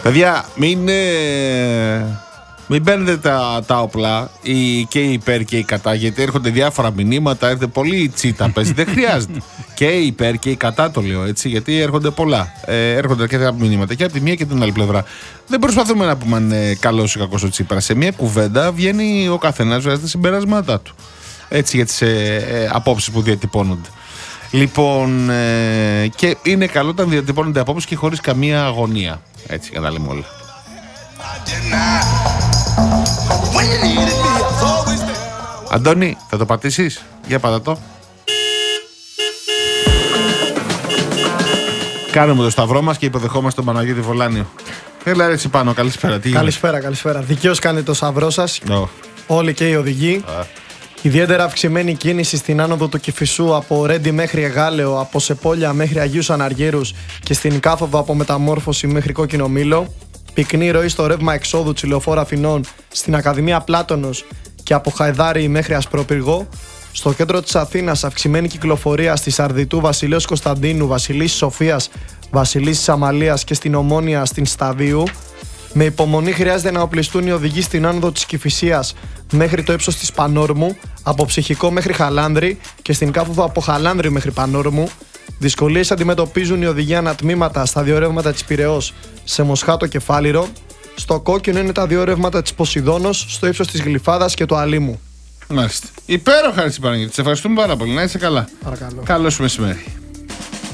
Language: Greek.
Παιδιά, μην παίρνετε τα όπλα και οι υπέρ και οι κατά, γιατί έρχονται διάφορα μηνύματα, έρχεται πολύ τσίτα παίζει, δεν χρειάζεται. Και οι υπέρ και οι κατά το λέω έτσι, γιατί έρχονται πολλά. Έρχονται αρκετά μηνύματα και από τη μία και την άλλη πλευρά. Δεν προσπαθούμε να πούμε αν είναι καλός ή κακός ο Τσίπρας. Σε μια κουβέντα βγαίνει ο καθένας, βγάζει τα συμπεράσματά του. Έτσι, για τις απόψεις που διατυπώνονται. Λοιπόν, και είναι καλό όταν διατυπώνονται απόψεις και χωρίς καμία αγωνία. Έτσι, για να λέμε όλα. Αντώνη, θα το πατήσεις? Για πάτα το. Κάνουμε το σταυρό μας και υποδεχόμαστε τον Παναγιώτη Βολάνιο. Έλα ρε πάνω, καλησπέρα. Καλησπέρα. Δικαίως κάνετε το σταυρό σας. Όλοι και οι οδηγοί. Ιδιαίτερα αυξημένη κίνηση στην άνοδο του Κηφισού από Ρέντι μέχρι Εγάλεο, από Σεπόλια μέχρι Αγίους Αναργύρους και στην Κάθοδο από Μεταμόρφωση μέχρι Κόκκινο Μήλο. Πυκνή ροή στο ρεύμα εξόδου Τσιλεοφόρα Αθηνών στην Ακαδημία Πλάτωνος και από Χαϊδάρη μέχρι Ασπροπύργο. Στο κέντρο της Αθήνας αυξημένη κυκλοφορία στη Σαρδιτού, Βασιλέως Κωνσταντίνου, Βασιλίσσης Σοφίας, Βασιλίσσης Αμαλίας και στην Ομόνια στην Σταδίου. Με υπομονή χρειάζεται να οπλιστούν οι οδηγοί στην άνοδο της Κηφισίας μέχρι το ύψος της Πανόρμου, από Ψυχικό μέχρι Χαλάνδρη και στην Κάθοδο από Χαλάνδρη μέχρι Πανόρμου. Δυσκολίες αντιμετωπίζουν οι οδηγοί ανατμήματα στα δύο ρεύματα της Πειραιώς σε Μοσχάτο και Φάληρο. Στο κόκκινο είναι τα δύο ρεύματα της Ποσειδώνος στο ύψος της Γλυφάδας και του Αλήμου. Μάλιστα. Υπέροχα, Παναγιώτη. Σε ευχαριστούμε πάρα πολύ. Να είσαι καλά. Παρακαλώ. Καλό σου μεσημέρι.